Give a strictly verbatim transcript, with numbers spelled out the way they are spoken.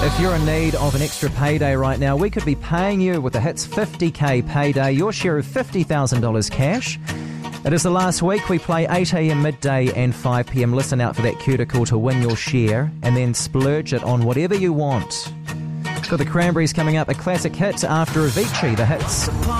If you're in need of an extra payday right now, we could be paying you with the Hits fifty K payday, your share of fifty thousand dollars cash. It is the last week. We play eight a.m, midday and five p.m. Listen out for that cuticle to win your share and then splurge it on whatever you want. Got the Cranberries coming up, a classic hit after Avicii, the Hits.